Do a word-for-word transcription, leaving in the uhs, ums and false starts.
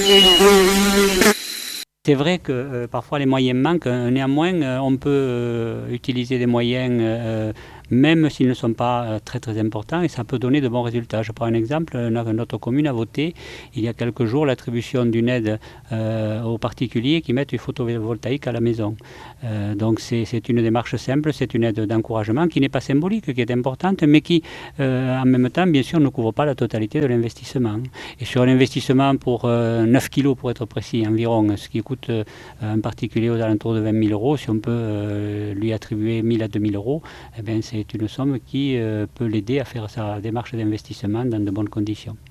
C'est vrai que euh, parfois les moyens manquent, néanmoins euh, on peut euh, utiliser des moyens euh, même s'ils ne sont pas euh, très très importants et ça peut donner de bons résultats. Je prends un exemple, notre commune a voté il y a quelques jours l'attribution d'une aide euh, aux particuliers qui mettent du photovoltaïque à la maison. Euh, donc c'est, c'est une démarche simple, c'est une aide d'encouragement qui n'est pas symbolique, qui est importante, mais qui euh, en même temps bien sûr ne couvre pas la totalité de l'investissement. Et sur l'investissement pour euh, neuf kilos pour être précis environ, ce qui coûte euh, un particulier aux alentours de vingt mille euros, si on peut euh, lui attribuer mille à deux mille euros, eh bien, c'est une somme qui euh, peut l'aider à faire sa démarche d'investissement dans de bonnes conditions.